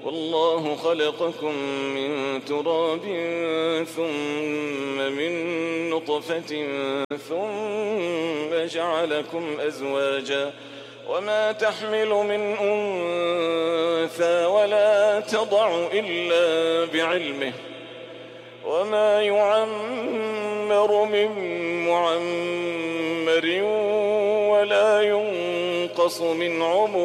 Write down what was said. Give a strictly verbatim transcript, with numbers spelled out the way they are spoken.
والله خلقكم من تراب ثم من نطفة ثم جعلكم أزواجا وما تحمل من أنثى ولا تضع إلا بعلمه وما يعمر من معمر ولا ينقص من عمره